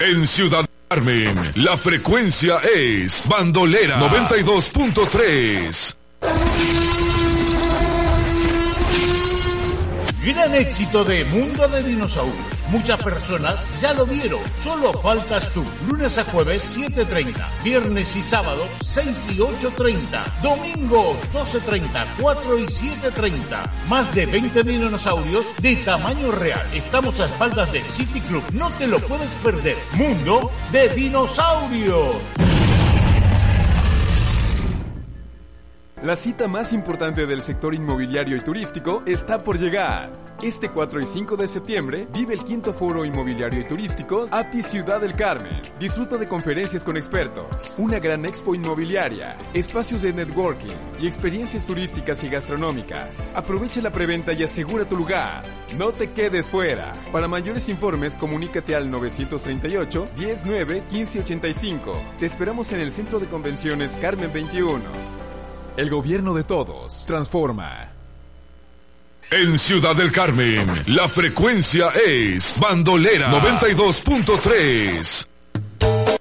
En Ciudad Carmen, la frecuencia es Bandolera 92.3. Gran éxito de Mundo de Dinosaurios. Muchas personas ya lo vieron, solo faltas tú. Lunes a jueves 7:30, viernes y sábados 6 y 8:30, domingos 12:30, 4 y 7:30. Más de 20 dinosaurios de tamaño real. Estamos a espaldas del City Club, no te lo puedes perder. Mundo de Dinosaurios. La cita más importante del sector inmobiliario y turístico está por llegar. Este 4 y 5 de septiembre vive el quinto foro inmobiliario y turístico API Ciudad del Carmen. Disfruta de conferencias con expertos, una gran expo inmobiliaria, espacios de networking y experiencias turísticas y gastronómicas. Aprovecha la preventa y asegura tu lugar. No te quedes fuera. Para mayores informes, comunícate al 938-109-1585. Te esperamos en el Centro de Convenciones Carmen 21. El gobierno de todos transforma. En Ciudad del Carmen, la frecuencia es Bandolera 92.3.